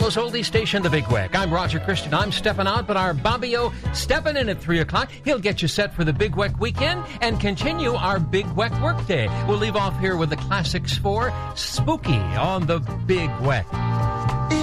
Minneapolis oldie station, The Big Weck. I'm Roger Christian. I'm stepping out, but our Bobbio stepping in at 3 o'clock. He'll get you set for the Big Weck weekend and continue our Big Weck workday. We'll leave off here with the Classics 4, Spooky on the Big Weck.